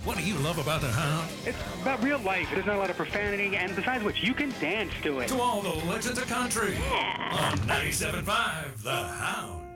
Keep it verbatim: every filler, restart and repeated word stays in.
What do you love about the Hound? It's about real life. There's not a lot of profanity, and besides which, you can dance to it. To all the legends of country. Yeah. On ninety-seven point five, The Hound.